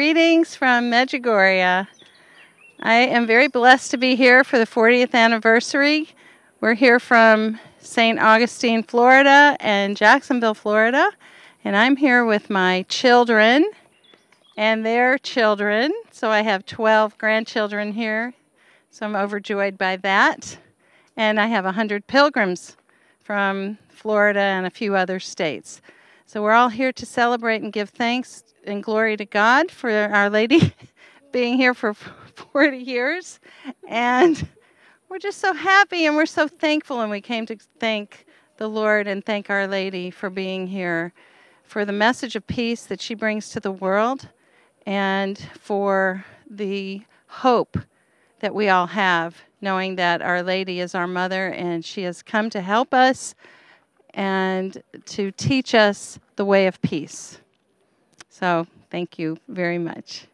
Greetings from Medjugorje. I am very blessed to be here for the 40th anniversary. We're here from St. Augustine, Florida, and Jacksonville, Florida. And I'm here with my children and their children. So I have 12 grandchildren here. So I'm overjoyed by that. And I have 100 pilgrims from Florida and a few other states. So we're all here to celebrate and give thanks and glory to God for Our Lady being here for 40 years. And we're just so happy and we're so thankful. And we came to thank the Lord and thank Our Lady for being here, for the message of peace that she brings to the world, and for the hope that we all have, knowing that Our Lady is our mother and she has come to help us and to teach us the way of peace. So thank you very much.